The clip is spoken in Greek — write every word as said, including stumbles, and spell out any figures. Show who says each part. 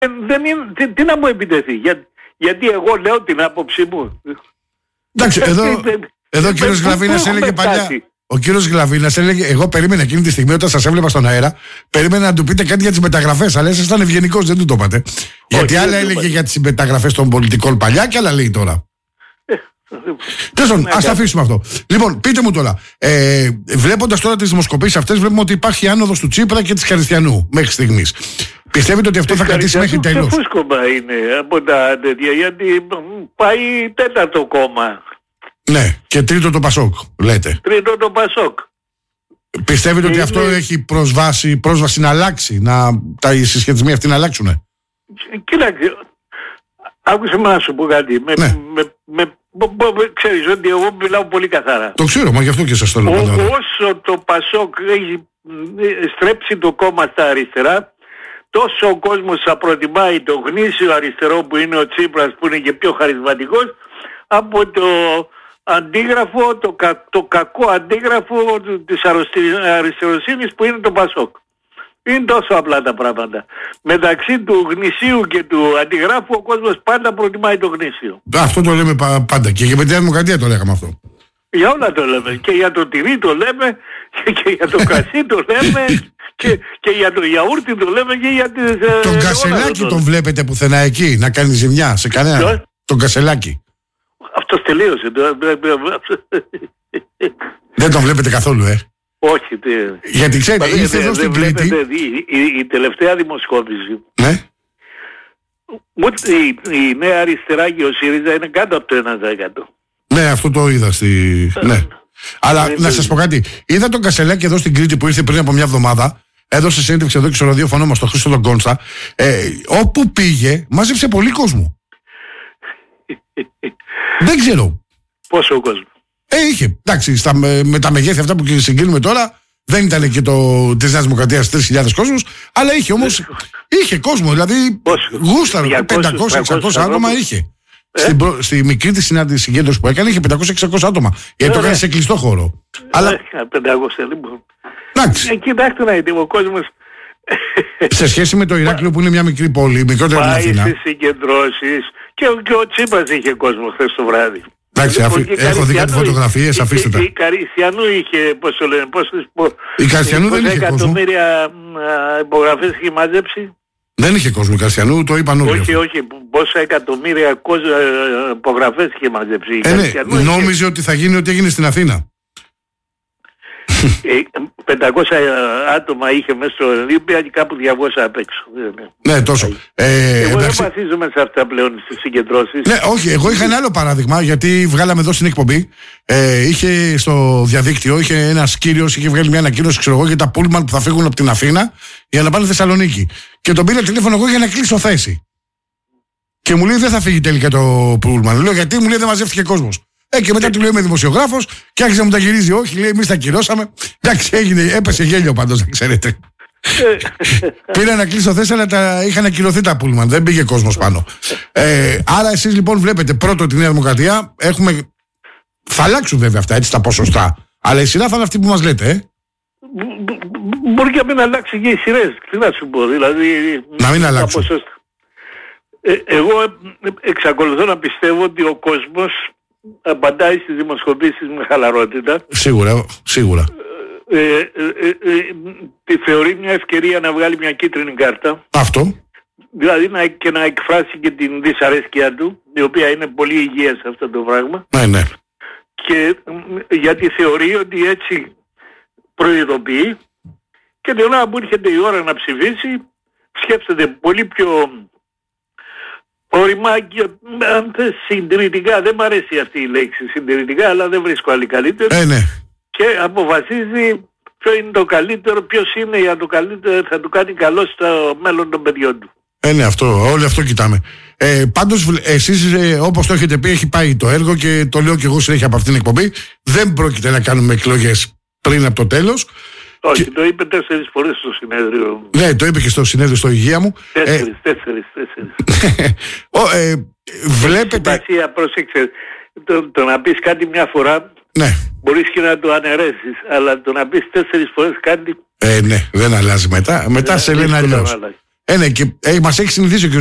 Speaker 1: δεν είναι, τι, τι να μου επιτεθεί, Για, γιατί εγώ λέω την άποψή μου.
Speaker 2: Εντάξει, εδώ, εδώ ο κύριος Γλαβίνας έλεγε παλιά. Ο κύριος Γλαβίνας έλεγε, εγώ περίμενα εκείνη τη στιγμή όταν σας έβλεπα στον αέρα, περίμενα να του πείτε κάτι για τις μεταγραφές, αλλά εσείς ήταν ευγενικός, δεν του το είπατε. Γιατί άλλα έλεγε για τις μεταγραφές των πολιτικών παλιά και άλλα λέει τώρα. Τέλος πάντων, ας τα αφήσουμε αυτό. Λοιπόν, πείτε μου τώρα, ε, βλέποντας τώρα τις δημοσκοπήσεις αυτές, βλέπουμε ότι υπάρχει άνοδος του Τσίπρα και της Χαριστιανού μέχρι στιγμής. Πιστεύετε ότι αυτό θα κρατήσει μέχρι τέλος?
Speaker 1: Το φούσκωμα είναι από τα τέτοια, γιατί πάει τέταρτο κόμμα.
Speaker 2: Ναι, και τρίτο το Πασόκ, λέτε.
Speaker 1: Τρίτο το Πασόκ.
Speaker 2: Πιστεύετε ότι είναι... αυτό έχει προσβάσει, πρόσβαση να αλλάξει, να τα οι συσχετισμοί αυτοί να αλλάξουν?
Speaker 1: Κοίταξε, άκουσε με να σου πω κάτι. Με,
Speaker 2: ναι.
Speaker 1: με, με, με, ξέρεις ότι εγώ μιλάω πολύ καθαρά.
Speaker 2: Το ξέρω, μα γι' αυτό και σας το λέω.
Speaker 1: Όσο το Πασόκ έχει στρέψει το κόμμα στα αριστερά, τόσο ο κόσμος θα προτιμάει το γνήσιο αριστερό που είναι ο Τσίπρας, που είναι και πιο χαρισματικός, από το αντίγραφο, το, κα, το κακό αντίγραφο της αριστεροσύνης που είναι το Πασόκ. Είναι τόσο απλά τα πράγματα. Μεταξύ του γνησίου και του αντιγράφου ο κόσμος πάντα προτιμάει το γνήσιο.
Speaker 2: Αυτό το λέμε πάντα και για την Δημοκρατία το λέγαμε αυτό.
Speaker 1: Για όλα το λέμε. Και για το τυρί το λέμε και για το κρασί το λέμε και, και για το γιαούρτι το λέμε και για τις...
Speaker 2: Τον Κασελάκη τον βλέπετε πουθενά εκεί να κάνει ζημιά σε κανένα? Τον Κασελάκη.
Speaker 1: Αυτός τελείωσε.
Speaker 2: Δεν τον βλέπετε καθόλου, ε?
Speaker 1: Όχι. Τε...
Speaker 2: Γιατί ξέρετε, ήρθε εδώ στην Κρήτη.
Speaker 1: Η, η, η τελευταία δημοσκόπηση.
Speaker 2: Ναι.
Speaker 1: Η, η Νέα Αριστερά και ο ΣΥΡΙΖΑ είναι κάτω από το ένα τοις εκατό.
Speaker 2: Ναι, αυτό το είδα στη... ναι. Αλλά να σας πω κάτι. Είδα τον Κασελάκη εδώ στην Κρήτη που ήρθε πριν από μια εβδομάδα. Έδωσε συνέντευξη εδώ και στο ραδιόφωνο μας, στο Χρήστο τον Κόνστα. Ε, όπου πήγε, μάζεψε πολύ κόσμο. Δεν ξέρω.
Speaker 1: Πόσο κόσμο?
Speaker 2: Ε, είχε. Εντάξει, στα, με τα μεγέθη αυτά που συγκρίνουμε τώρα, δεν ήταν και το της Νέας Δημοκρατίας τρεις χιλιάδες κόσμους, αλλά είχε όμως. Είχε κόσμο, δηλαδή. Γούσταρο. πεντακόσια εξακόσια άτομα είχε. Ε? Στην προ... Στη μικρή τη συνάντηση συγκέντρωση που έκανε είχε πεντακόσια εξακόσια άτομα. Γιατί το έκανε σε κλειστό χώρο.
Speaker 1: Ε,
Speaker 2: αλλά.
Speaker 1: πεντακόσια λοιπόν.
Speaker 2: Εντάξει.
Speaker 1: Ε, κοιτάξτε να δείτε, ο κόσμος.
Speaker 2: Σε σχέση με το Ηράκλειο που είναι μια μικρή πόλη, μικρότερη από την Αθήνα.
Speaker 1: Πάει στις συγκεντρώσεις και, και ο Τσίπρας είχε κόσμο χθες το βράδυ.
Speaker 2: Εντάξει, αφή... έχω δει κάτι φωτογραφίες, αφήστε τα.
Speaker 1: Η Καριστιανού είχε, πώς το λένε, πόσες...
Speaker 2: Η Καριστιανού δεν είχε κόσμο.
Speaker 1: εκατομμύρια υπογραφές είχε μαζέψει.
Speaker 2: Δεν είχε κόσμο η Καριστιανού, το είπαν όλοι.
Speaker 1: Όχι, όχι, πόσα εκατομμύρια υπογραφές είχε μαζέψει.
Speaker 2: Ε, ναι, νόμιζε είχε... ότι θα γίνει ό,τι έγινε στην Αθήνα.
Speaker 1: πεντακόσια άτομα είχε μέσα στο Ολύμπια και κάπου διακόσια απ' έξω.
Speaker 2: Ναι, τόσο. Ε,
Speaker 1: εγώ δεν βασίζομαι σε αυτά πλέον στις συγκεντρώσεις.
Speaker 2: Ναι, όχι, εγώ είχα ένα άλλο παράδειγμα, γιατί βγάλαμε εδώ στην εκπομπή. Ε, είχε στο διαδίκτυο, είχε ένας κύριος, είχε βγάλει μια ανακοίνωση, ξέρω εγώ, για τα πούλμαν που θα φύγουν από την Αθήνα για να πάνε Θεσσαλονίκη. Και τον πήρε τηλέφωνο εγώ για να κλείσω θέση. Και μου λέει δεν θα φύγει τελικά το πούλμαν. Λέω γιατί, μου λέει δεν μαζεύτηκε κόσμος. Ε, και μετά του λέω είμαι δημοσιογράφος και άρχισε να μου τα γυρίζει. Όχι, λέει, εμείς τα κυρώσαμε. Εντάξει, έγινε, έπεσε γέλιο πάντως, να ξέρετε. Πήρα να κλείσω θέση, αλλά τα, είχαν ακυρωθεί τα πούλμαν. Δεν πήγε κόσμος πάνω. Ε, άρα εσείς λοιπόν βλέπετε πρώτο τη Νέα Δημοκρατία. Έχουμε... Θα αλλάξουν βέβαια αυτά, έτσι, τα ποσοστά. Αλλά η σειρά θα είναι αυτή που μας λέτε, ε.
Speaker 1: Μπορεί και να μην αλλάξει και οι σειρές. Τι να σου πω, δηλαδή.
Speaker 2: Να μην αλλάξουν.
Speaker 1: Ε, εγώ εξακολουθώ να πιστεύω ότι ο κόσμος απαντάει στις δημοσκοπήσεις με χαλαρότητα.
Speaker 2: Σίγουρα, σίγουρα.
Speaker 1: Ε, ε, ε, ε, τη θεωρεί μια ευκαιρία να βγάλει μια κίτρινη κάρτα.
Speaker 2: Αυτό.
Speaker 1: Δηλαδή να, και να εκφράσει και την δυσαρέσκεια του, η οποία είναι πολύ υγιές σε αυτό το πράγμα.
Speaker 2: Ναι, ναι.
Speaker 1: Και γιατί θεωρεί ότι έτσι προειδοποιεί και την ώρα που έρχεται η ώρα να ψηφίσει, σκέφτεται πολύ πιο οριμά και αν θες συντηρητικά. Δεν μ' αρέσει αυτή η λέξη συντηρητικά, αλλά δεν βρίσκω άλλη καλύτερη.
Speaker 2: Ε, ναι.
Speaker 1: Και αποφασίζει ποιο είναι το καλύτερο, ποιος είναι για το καλύτερο, θα του κάνει καλό στο μέλλον των παιδιών του.
Speaker 2: Ε, ναι, αυτό, όλο αυτό κοιτάμε. Ε, πάντως εσείς ε, όπως το έχετε πει, έχει πάει το έργο και το λέω και εγώ συνέχεια από αυτήν την εκπομπή. Δεν πρόκειται να κάνουμε εκλογές πριν από το τέλος.
Speaker 1: Όχι,
Speaker 2: και...
Speaker 1: το είπε τέσσερις φορές στο συνέδριο.
Speaker 2: Ναι, το είπε και στο συνέδριο στο υγεία μου.
Speaker 1: Τέσσερις, ε... τέσσερις, τέσσερις.
Speaker 2: Ο, ε, βλέπετε...
Speaker 1: Σημασία, πρόσεξε, το, το να πεις κάτι μια φορά,
Speaker 2: ναι.
Speaker 1: Μπορείς και να το αναιρέσεις, αλλά το να πεις τέσσερις φορές κάτι...
Speaker 2: Ε, ναι, δεν αλλάζει μετά. Μετά ε, σε λένε αλλιώς. Ε, ναι, και ε, μας έχει συνηθίσει ο κ.